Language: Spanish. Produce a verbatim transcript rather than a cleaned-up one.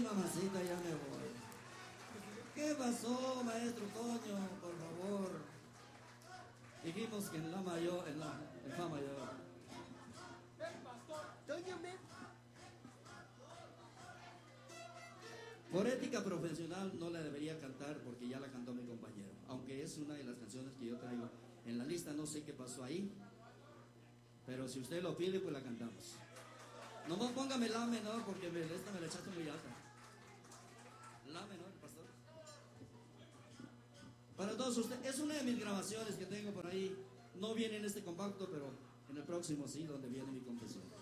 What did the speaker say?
mamacita, ya me voy. ¿Qué pasó, maestro Toño? Por favor. Dijimos que en la mayor, en la, en fa mayor. Toño, ven. Por ética profesional no la debería cantar porque ya la cantó mi compañero. Aunque es una de las canciones que yo traigo en la lista, no sé qué pasó ahí. Pero si usted lo pide, pues la cantamos. Nomás póngame la menor porque me, esta me la echaste muy alta. La menor, pastor. Para todos ustedes, es una de mis grabaciones que tengo por ahí. No viene en este compacto, pero en el próximo sí, donde viene mi confesión.